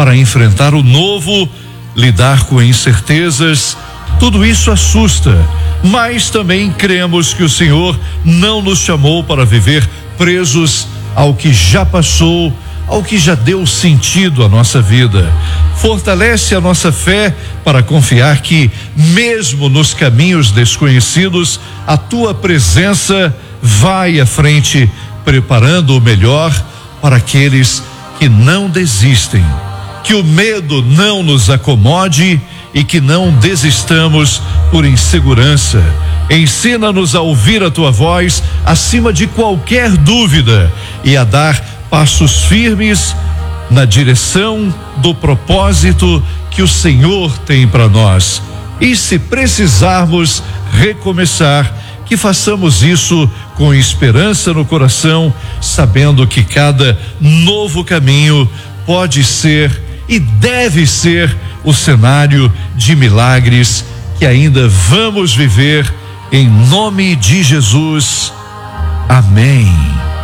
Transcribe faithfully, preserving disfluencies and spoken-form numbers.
para enfrentar o novo, lidar com incertezas. Tudo isso assusta, mas também cremos que o Senhor não nos chamou para viver presos ao que já passou, ao que já deu sentido à nossa vida. Fortalece a nossa fé para confiar que, mesmo nos caminhos desconhecidos, a tua presença vai à frente, preparando o melhor para aqueles que não desistem. Que o medo não nos acomode e que não desistamos por insegurança. Ensina-nos a ouvir a tua voz acima de qualquer dúvida e a dar passos firmes na direção do propósito que o Senhor tem para nós. E se precisarmos recomeçar, que façamos isso com esperança no coração, sabendo que cada novo caminho pode ser e deve ser o cenário de milagres que ainda vamos viver, em nome de Jesus. Amém.